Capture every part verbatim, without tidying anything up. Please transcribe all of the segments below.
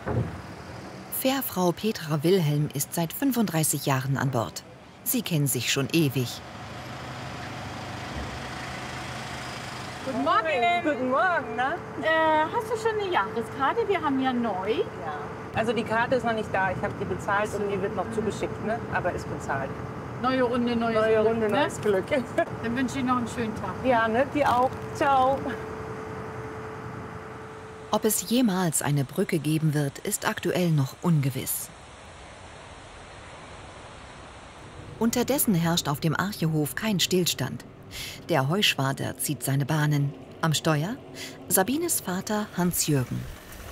Fährfrau Petra Wilhelm ist seit fünfunddreißig Jahren an Bord. Sie kennen sich schon ewig. Guten Morgen. Guten Morgen, ne? Äh, hast du schon eine Jahreskarte? Wir haben ja neu. Ja. Also die Karte ist noch nicht da. Ich habe die bezahlt und die wird noch zugeschickt, ne? Aber ist bezahlt. Neue Runde, neues Neue Glück. Runde, Ne? neues Glück. Dann wünsche ich noch einen schönen Tag. Ja, ne? Die auch. Ciao. Ob es jemals eine Brücke geben wird, ist aktuell noch ungewiss. Unterdessen herrscht auf dem Archehof kein Stillstand. Der Heuschwader zieht seine Bahnen. Am Steuer Sabines Vater Hans-Jürgen.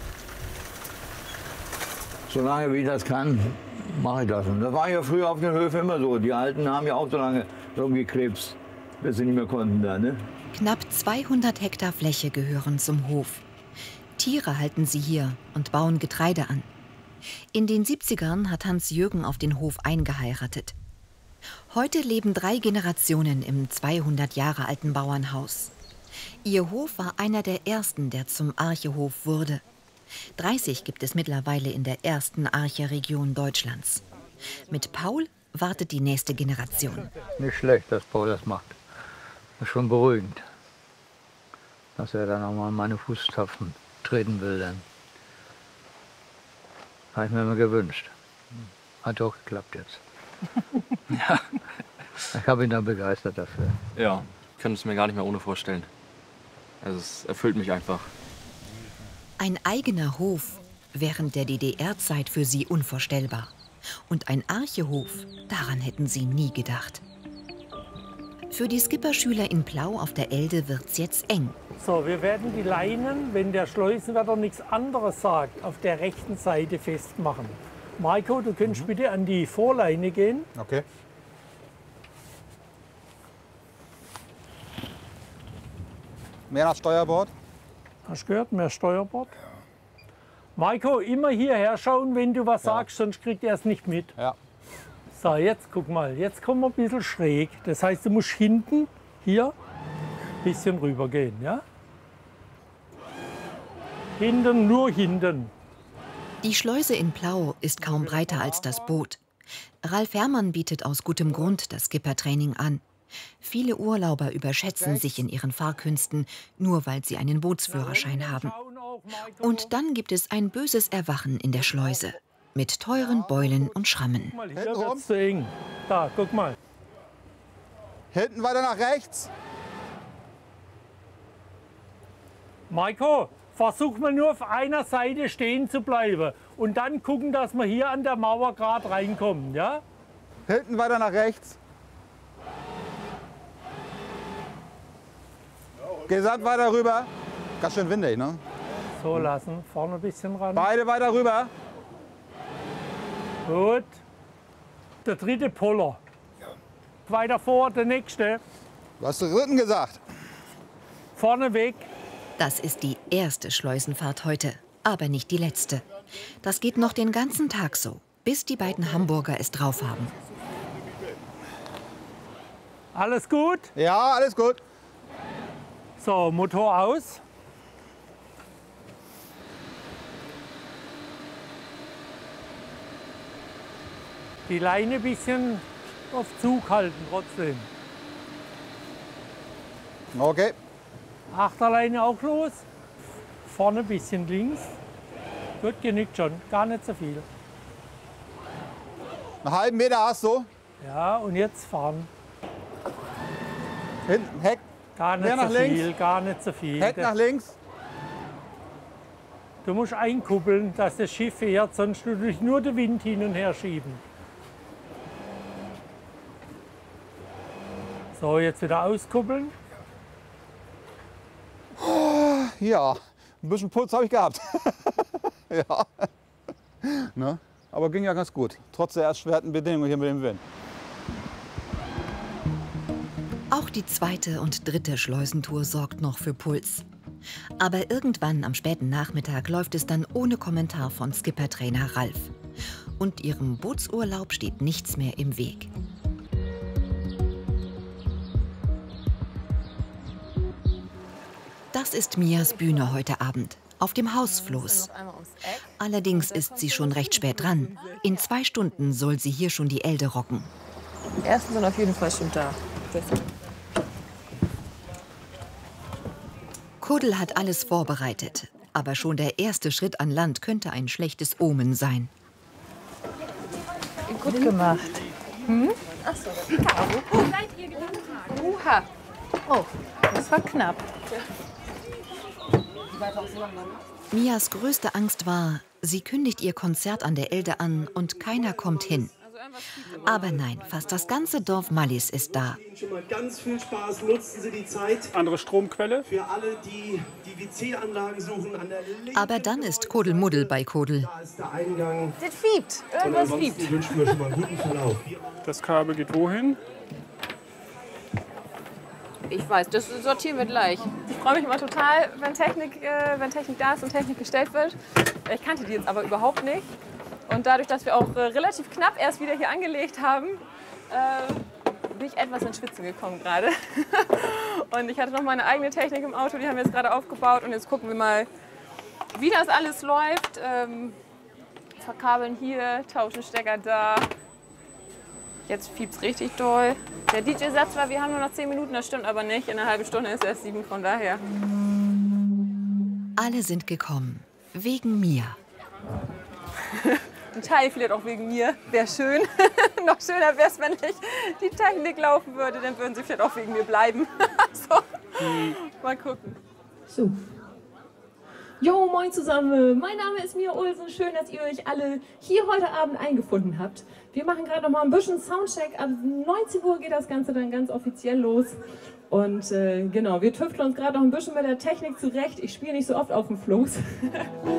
Solange wie ich das kann, mache ich das. Und das war ja früher auf den Höfen immer so. Die Alten haben ja auch so lange rumgekrebst, bis sie nicht mehr konnten da, ne? Knapp zweihundert Hektar Fläche gehören zum Hof. Tiere halten sie hier und bauen Getreide an. In den siebzigern hat Hans-Jürgen auf den Hof eingeheiratet. Heute leben drei Generationen im zweihundert Jahre alten Bauernhaus. Ihr Hof war einer der ersten, der zum Archehof wurde. dreißig gibt es mittlerweile in der ersten Arche-Region Deutschlands. Mit Paul wartet die nächste Generation. Nicht schlecht, dass Paul das macht. Das ist schon beruhigend, dass er dann auch mal in meine Fußstapfen treten will. Dann. Habe ich mir immer gewünscht. Hat auch geklappt jetzt. Ja, ich habe ihn dann begeistert dafür. Ja, ich könnte es mir gar nicht mehr ohne vorstellen. Also es erfüllt mich einfach. Ein eigener Hof während der D D R-Zeit für sie unvorstellbar. Und ein Archehof, daran hätten sie nie gedacht. Für die Skipperschüler in Plau auf der Elde wird's jetzt eng. So, wir werden die Leinen, wenn der Schleusenwärter nichts anderes sagt, auf der rechten Seite festmachen. Marco, du könntest mhm. bitte an die Vorleine gehen. Okay. Mehr nach Steuerbord. Hast du gehört? Mehr Steuerbord. Marco, immer hierher schauen, wenn du was ja. sagst, sonst kriegt er es nicht mit. Ja. So, jetzt guck mal, jetzt kommen wir ein bisschen schräg. Das heißt, du musst hinten, hier, ein bisschen rüber gehen. Ja? Hinten, nur hinten. Die Schleuse in Plau ist kaum breiter als das Boot. Ralf Herrmann bietet aus gutem Grund das Skippertraining an. Viele Urlauber überschätzen sich in ihren Fahrkünsten, nur weil sie einen Bootsführerschein haben. Und dann gibt es ein böses Erwachen in der Schleuse. Mit teuren Beulen und Schrammen. Hier wird's zu eng. Da, guck mal. Hinten weiter nach rechts. Maiko, versuch mal nur auf einer Seite stehen zu bleiben. Und dann gucken, dass wir hier an der Mauer gerade reinkommen. Ja? Hinten weiter nach rechts. Gesamt weiter rüber. Ganz schön windig, ne? So lassen, vorne ein bisschen ran. Beide weiter rüber. Gut. Der dritte Poller. Ja. Weiter vor, der nächste. Du hast den dritten gesagt. Vorne weg. Das ist die erste Schleusenfahrt heute, aber nicht die letzte. Das geht noch den ganzen Tag so, bis die beiden Hamburger es drauf haben. Alles gut? Ja, alles gut. So, Motor aus. Die Leine ein bisschen auf Zug halten trotzdem. Okay. Achterleine auch los. Vorne ein bisschen links. Gut, genügt schon. Gar nicht so viel. Einen halben Meter hast du. Ja, und jetzt fahren. Hinten, Heck. Gar nicht nach so links. viel, gar nicht so viel. Heck nach links. Du musst einkuppeln, dass das Schiff fährt, sonst du durch nur den Wind hin und her schieben. So, jetzt wieder auskuppeln. Ja, ein bisschen Puls habe ich gehabt. Ja. Ne? Aber ging ja ganz gut, trotz der erschwerten Bedingungen hier mit dem Wind. Auch die zweite und dritte Schleusentour sorgt noch für Puls. Aber irgendwann am späten Nachmittag läuft es dann ohne Kommentar von Skippertrainer Ralf. Und ihrem Bootsurlaub steht nichts mehr im Weg. Das ist Mias Bühne heute Abend. auf dem Hausfloß. Allerdings ist sie schon recht spät dran. In zwei Stunden soll sie hier schon die Elde rocken. Die ersten sind auf jeden Fall schon da. Kuddel hat alles vorbereitet. Aber schon der erste Schritt an Land könnte ein schlechtes Omen sein. Gut gemacht. Hm? Ach so, Uha. Oh, das war knapp. Mias größte Angst war, sie kündigt ihr Konzert an der Elde an und keiner kommt hin. Aber nein, fast das ganze Dorf Mallis ist da. Schon mal ganz viel Spaß, nutzen Sie die Zeit. Andere Stromquelle. Für alle, die die W C-Anlagen suchen an der linken. Aber dann ist Kuddelmuddel bei Kuddel. Da ist der Eingang. Das fiebt. Irgendwas fiebt. Ich wünsche mir schon mal einen guten Verlauf. Das Kabel geht wohin? Ich weiß, das sortieren wir gleich. Ich freue mich immer total, wenn Technik, äh, wenn Technik da ist und Technik gestellt wird. Ich kannte die jetzt aber überhaupt nicht. Und dadurch, dass wir auch äh, relativ knapp erst wieder hier angelegt haben, äh, bin ich etwas ins Schwitzen gekommen gerade. Und ich hatte noch meine eigene Technik im Auto, die haben wir jetzt gerade aufgebaut. Und jetzt gucken wir mal, wie das alles läuft. Ähm, verkabeln hier, tauschen Stecker da. Jetzt fiebt's richtig doll. Der D J sagt zwar, wir haben nur noch zehn Minuten, das stimmt aber nicht. In einer halben Stunde ist erst sieben, von daher. Alle sind gekommen. Wegen Mia. Ein Teil vielleicht auch wegen mir. Wäre schön. Noch schöner wäre es, wenn nicht die Technik laufen würde. Dann würden sie vielleicht auch wegen mir bleiben. So. Mal gucken. So. Jo, moin zusammen. Mein Name ist Mia Olsen. Schön, dass ihr euch alle hier heute Abend eingefunden habt. Wir machen gerade noch mal ein bisschen Soundcheck. Ab neunzehn Uhr geht das Ganze dann ganz offiziell los. Und äh, genau, wir tüfteln uns gerade noch ein bisschen mit der Technik zurecht. Ich spiele nicht so oft auf dem Floß.